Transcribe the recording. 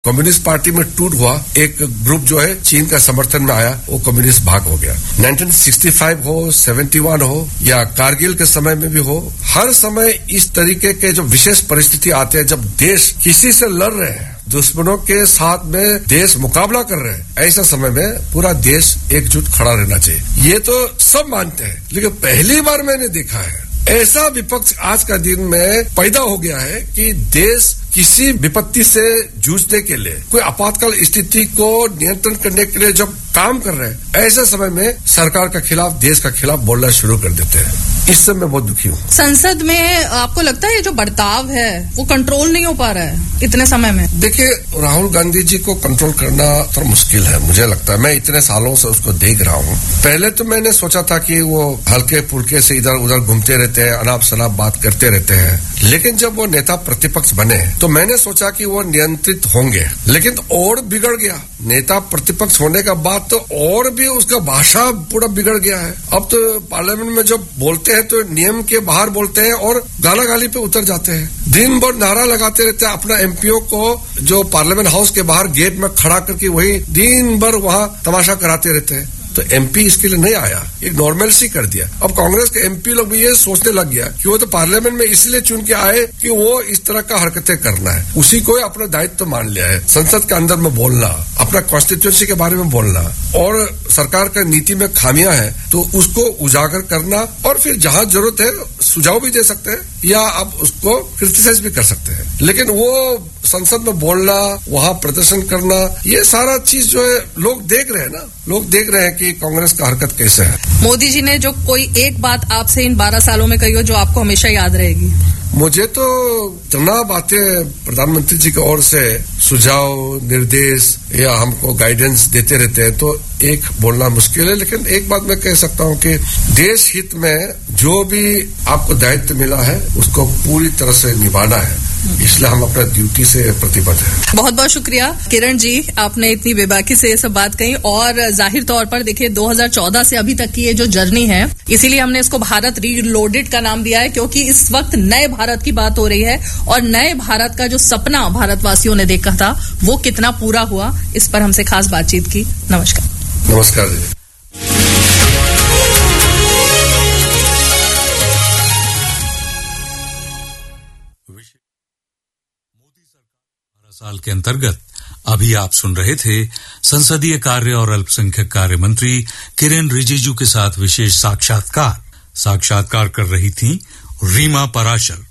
Communist party में टूट हुआ एक ग्रुप जो है चीन का समर्थन में आया, वो कम्युनिस्ट भाग हो गया। 1965 हो, 71 हो या कारगिल के समय में भी हो, हर समय इस तरीके के जो विशेष परिस्थिति आते हैं जब देश किसी से लड़ रहे हैं, दुश्मनों के साथ में देश मुकाबला कर रहे हैं, ऐसा समय में पूरा देश एकजुट खड़ा रहना चाहिए। ये तो सब मानते हैं, लेकिन पहली बार मैंने देखा है ऐसा विपक्ष आज का दिन में पैदा हो गया है कि देश किसी विपत्ति से जूझने के लिए, कोई आपातकाल स्थिति को नियंत्रण करने के लिए जब काम कर रहे हैं, ऐसे समय में सरकार के खिलाफ, देश के खिलाफ बोलना शुरू कर देते हैं। इससे मैं बहुत दुखी हूँ। संसद में आपको लगता है ये जो बर्ताव है वो कंट्रोल नहीं हो पा रहा है इतने समय में? देखिए, राहुल गांधी जी को कंट्रोल करना थोड़ा मुश्किल है, मुझे लगता है। मैं इतने सालों से उसको देख रहा हूँ। पहले तो मैंने सोचा था कि वो हल्के फुल्के से इधर उधर घूमते रहते हैं, अनाप शनाप बात करते रहते हैं, लेकिन जब वो नेता प्रतिपक्ष बने तो मैंने सोचा कि वो नियंत्रित होंगे, लेकिन और बिगड़ गया। नेता प्रतिपक्ष होने का बाद तो और भी उसका भाषा पूरा बिगड़ गया है। अब तो पार्लियामेंट में जब बोलते हैं तो नियम के बाहर बोलते हैं और गाला गाली पे उतर जाते हैं। दिन भर नारा लगाते रहते हैं, अपना एमपीओ को जो पार्लियामेंट हाउस के बाहर गेट में खड़ा करके वही दिन भर वहां तमाशा कराते रहते हैं। तो एमपी इसके लिए नहीं आया, एक नॉर्मलसी कर दिया। अब कांग्रेस के एमपी लोग भी ये सोचने लग गया कि वो तो पार्लियामेंट में इसलिए चुन के आए कि वो इस तरह का हरकतें करना है, उसी को अपना दायित्व मान लिया है। संसद के अंदर में बोलना, अपना कॉन्स्टिट्यूएंसी के बारे में बोलना और सरकार का नीति में खामियां हैं तो उसको उजागर करना, और फिर जहां जरूरत है सुझाव भी दे सकते हैं या आप उसको क्रिटिसाइज भी कर सकते हैं। लेकिन वो संसद में बोलना, वहां प्रदर्शन करना, ये सारा चीज जो है लोग देख रहे हैं ना, लोग देख रहे हैं कि कांग्रेस का हरकत कैसे है। मोदी जी ने जो कोई एक बात आपसे इन 12 सालों में कही हो जो आपको हमेशा याद रहेगी? मुझे तो इतना बातें प्रधानमंत्री जी की ओर से सुझाव, निर्देश या हमको गाइडेंस देते रहते हैं, तो एक बोलना मुश्किल है। लेकिन एक बात मैं कह सकता हूं कि देश हित में जो भी आपको दायित्व मिला है उसको पूरी तरह से निभाना है, इसलिए हम अपना ड्यूटी से प्रतिबद्ध हैं। बहुत बहुत शुक्रिया किरण जी, आपने इतनी बेबाकी से ये सब बात कही। और जाहिर तौर पर देखिए 2014 से अभी तक की ये जो जर्नी है, इसीलिए हमने इसको भारत रीलोडेड का नाम दिया है, क्योंकि इस वक्त नए भारत की बात हो रही है और नए भारत का जो सपना भारतवासियों ने देखा था वो कितना पूरा हुआ, इस पर हमसे खास बातचीत की। नमस्कार। नमस्कार जी। साल के अंतर्गत अभी आप सुन रहे थे संसदीय कार्य और अल्पसंख्यक कार्य मंत्री किरेन रिजिजू के साथ विशेष साक्षात्कार कर रही थीं रीमा पराशर।